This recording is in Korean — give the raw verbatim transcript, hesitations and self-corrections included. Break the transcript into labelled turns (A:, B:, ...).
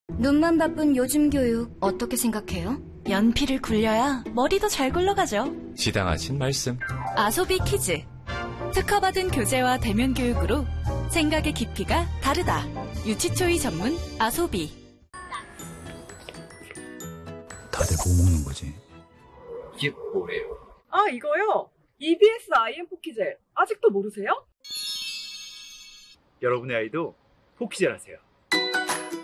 A: 눈만 바쁜 요즘 교육 어떻게 생각해요?
B: 연필을 굴려야 머리도 잘 굴러가죠.
C: 지당하신 말씀.
B: 아소비 키즈. 특허받은 교재와 대면 교육으로 생각의 깊이가 다르다. 유치초이 전문 아소비.
D: 다들 뭐 먹는 거지?
C: 이게 뭐예요?
E: 아, 이거요? 이비에스 아이엠 포키젤. 아직도 모르세요?
F: 여러분의 아이도 포키젤 하세요.